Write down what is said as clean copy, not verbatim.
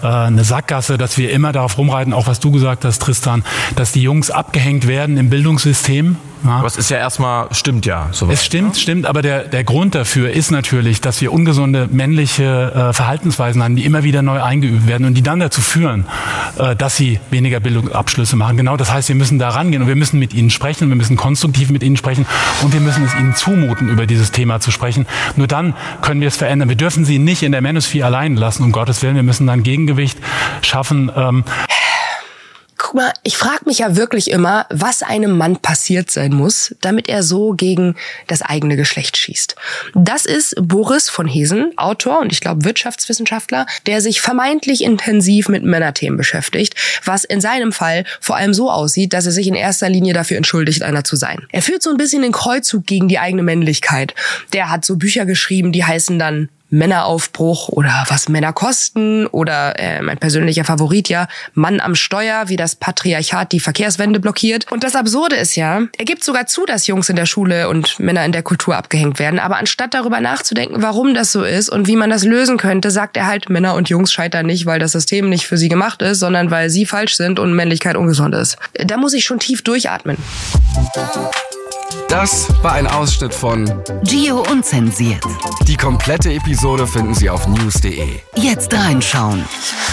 eine Sackgasse, dass wir immer darauf rumreiten, auch was du gesagt hast, Tristan, dass die Jungs abgehängt werden im Bildungssystem. Ja. Aber es ist ja erstmal, stimmt ja. Sowas. Es stimmt, aber der Grund dafür ist natürlich, dass wir ungesunde männliche Verhaltensweisen haben, die immer wieder neu eingeübt werden und die dann dazu führen, dass sie weniger Bildungsabschlüsse machen. Genau, das heißt, wir müssen da rangehen und wir müssen mit ihnen sprechen, wir müssen konstruktiv mit ihnen sprechen und wir müssen es ihnen zumuten, über dieses Thema zu sprechen. Nur dann können wir es verändern. Wir dürfen sie nicht in der Manosphere allein lassen, um Gottes Willen. Wir müssen dann Gegengewicht schaffen. Guck mal, ich frage mich ja wirklich immer, was einem Mann passiert sein muss, damit er so gegen das eigene Geschlecht schießt. Das ist Boris von Hesen, Autor und ich glaube Wirtschaftswissenschaftler, der sich vermeintlich intensiv mit Männerthemen beschäftigt, was in seinem Fall vor allem so aussieht, dass er sich in erster Linie dafür entschuldigt, einer zu sein. Er führt so ein bisschen den Kreuzzug gegen die eigene Männlichkeit. Der hat so Bücher geschrieben, die heißen dann Männeraufbruch oder was Männer kosten oder mein persönlicher Favorit ja, Mann am Steuer, wie das Patriarchat die Verkehrswende blockiert. Und das Absurde ist ja, er gibt sogar zu, dass Jungs in der Schule und Männer in der Kultur abgehängt werden, aber anstatt darüber nachzudenken, warum das so ist und wie man das lösen könnte, sagt er halt, Männer und Jungs scheitern nicht, weil das System nicht für sie gemacht ist, sondern weil sie falsch sind und Männlichkeit ungesund ist. Da muss ich schon tief durchatmen. Das war ein Ausschnitt von Gio Unzensiert. Die komplette Episode finden Sie auf news.de. Jetzt reinschauen.